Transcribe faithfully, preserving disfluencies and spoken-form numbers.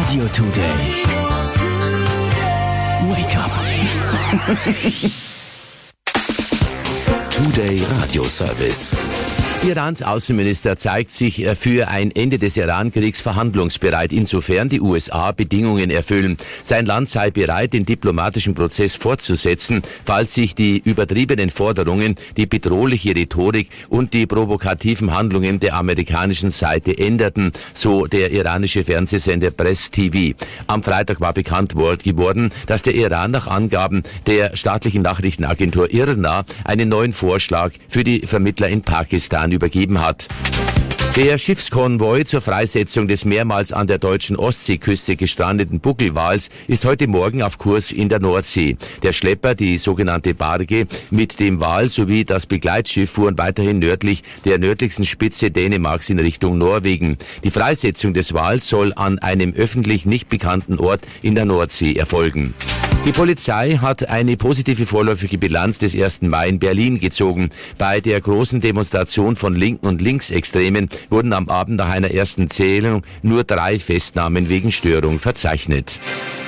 Radio Today. Wake up. Today Radio Service. Irans Außenminister zeigt sich für ein Ende des Iran-Kriegs verhandlungsbereit, insofern die U S A Bedingungen erfüllen. Sein Land sei bereit, den diplomatischen Prozess fortzusetzen, falls sich die übertriebenen Forderungen, die bedrohliche Rhetorik und die provokativen Handlungen der amerikanischen Seite änderten, so der iranische Fernsehsender Press T V. Am Freitag war bekannt geworden, dass der Iran nach Angaben der staatlichen Nachrichtenagentur I R N A einen neuen Vorschlag für die Vermittler in Pakistan übergeben hat. Der Schiffskonvoi zur Freisetzung des mehrmals an der deutschen Ostseeküste gestrandeten Buckelwals ist heute Morgen auf Kurs in der Nordsee. Der Schlepper, die sogenannte Barge, mit dem Wal sowie das Begleitschiff fuhren weiterhin nördlich der nördlichsten Spitze Dänemarks in Richtung Norwegen. Die Freisetzung des Wals soll an einem öffentlich nicht bekannten Ort in der Nordsee erfolgen. Die Polizei hat eine positive vorläufige Bilanz des ersten Mai in Berlin gezogen. Bei der großen Demonstration von Linken und Linksextremen wurden am Abend nach einer ersten Zählung nur drei Festnahmen wegen Störung verzeichnet.